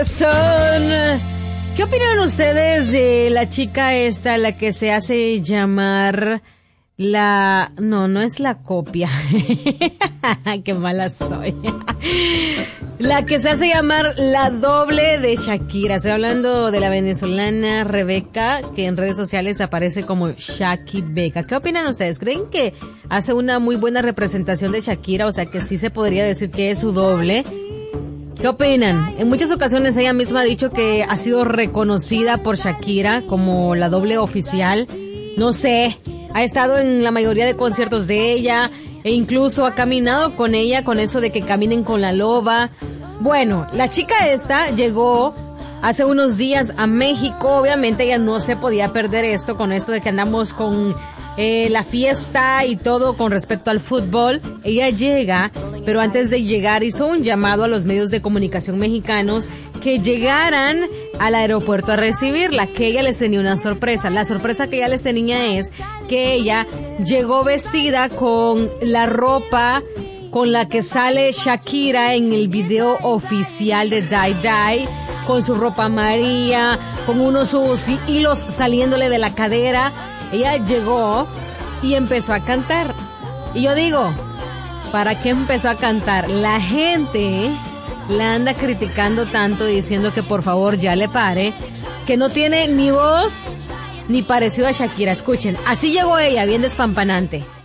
¿Qué opinan ustedes de la chica esta, la que se hace llamar la... No es la copia. Qué mala soy. La que se hace llamar la doble de Shakira. Estoy hablando de la venezolana Rebeca, que en redes sociales aparece como Shaki Beca. ¿Qué opinan ustedes? ¿Creen que hace una muy buena representación de Shakira? O sea, que sí se podría decir que es su doble. ¿Qué opinan? En muchas ocasiones ella misma ha dicho que ha sido reconocida por Shakira como la doble oficial. No sé, ha estado en la mayoría de conciertos de ella e incluso ha caminado con ella con eso de que caminen con la loba. Bueno, la chica esta llegó hace unos días a México. Obviamente ella no se podía perder esto con esto de que andamos con la fiesta y todo con respecto al fútbol. Ella llega, pero antes de llegar hizo un llamado a los medios de comunicación mexicanos que llegaran al aeropuerto a recibirla, que ella les tenía una sorpresa. La sorpresa que ella les tenía es que ella llegó vestida con la ropa con la que sale Shakira en el video oficial de Die Die, con su ropa amarilla, con unos hilos saliéndole de la cadera. Ella llegó y empezó a cantar. Y yo digo, ¿para qué empezó a cantar? La gente la anda criticando tanto, diciendo que por favor ya le pare, que no tiene ni voz ni parecido a Shakira. Escuchen, así llegó ella, bien despampanante.